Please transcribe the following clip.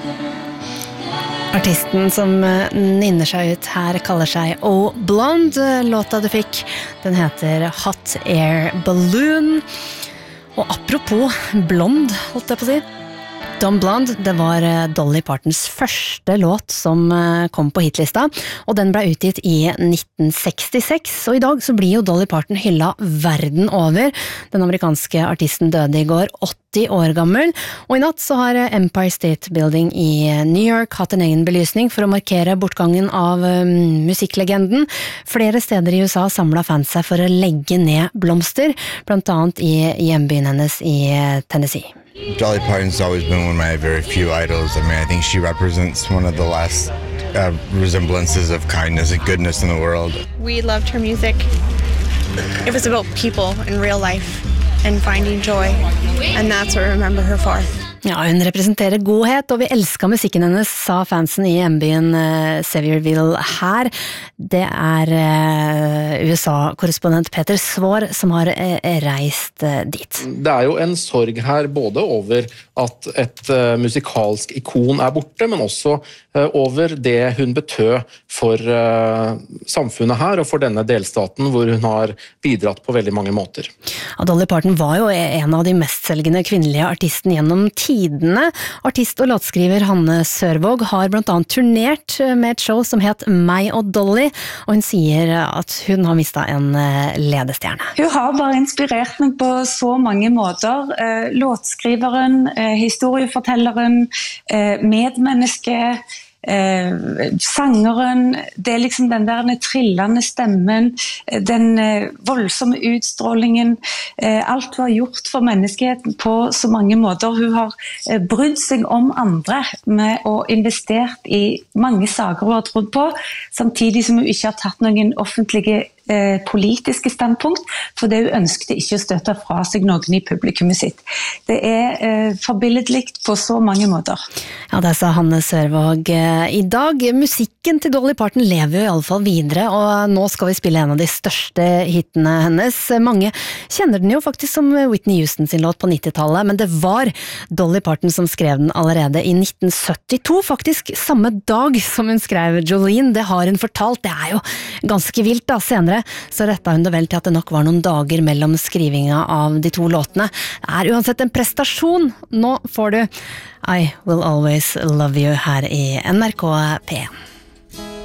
Artisten som nynner seg ut her kaller seg Oh Blonde. Låta du fikk, den heter Hot Air Balloon. Og apropos blond, holdt jeg på å si. Dumb Blonde, det var Dolly Partons første låt som kom på hitlista, og den ble utgitt i 1966, og i dag så blir jo Dolly Parton hylla verden over. Den amerikanske artisten døde i går, 80 år gammel, og i natt så har Empire State Building i New York hatt en egen belysning for å markere bortgangen av musikklegenden. Flere steder i USA samlet fans seg for å legge ned blomster, blant annet i hjembyen hennes i Tennessee. Dolly Parton's always been one of my very few idols. I mean, I think she represents one of the last resemblances of kindness and goodness in the world. We loved her music. It was about people in real life and finding joy, and that's what I remember her for. Ja, hun representerer godhet, og vi elsker musikken hennes, sa fansen i hjembyen Sevierville her. Det USA-korrespondent Peter Svår som har reist dit. Det jo en sorg her både over at et musikalsk ikon borte, men også over det hun betød for samfunnet her og for denne delstaten hvor hun har bidratt på veldig mange måter. Ja, Dolly Parton var jo en av de mestselgende kvinnelige artisten gjennom tidene. Artist og låtskriver Hanne Sørvåg har blant annet turnert med et show som het Meg og Dolly, og hun sier at hun har mistet en ledestjerne. Hun har bare inspirert meg på så mange måter. Låtskriveren, historiefortelleren, medmenneske, sangeren, det liksom den der trillende stemmen, den voldsomme utstrålingen, alt hun har gjort for menneskeheten på så mange måter. Hun har brydd seg om andre med å investert i mange saker hun har trodd på, samtidig som hun ikke har tatt noen offentlige politiske standpunkt, for det hun ønsket ikke å støtte fra seg noen i publikummet sitt. Det forbilledlikt på så mange måter. Ja, det sa Hanne Sørvåg i dag. Musikken til Dolly Parton lever jo i alle fall videre, og nå skal vi spille en av de største hitene hennes. Mange kjenner den jo faktisk som Whitney Houston sin låt på 90-tallet, men det var Dolly Parton som skrev den allerede i 1972, faktisk samme dag som hun skrev Jolene. Det har hun fortalt, det jo ganske vilt da. Senere så rettet hun det vel til at det nok var noen dager mellom skrivinga av de to låtene. Det uansett en prestasjon. Nå får du I Will Always Love You her i NRK P1.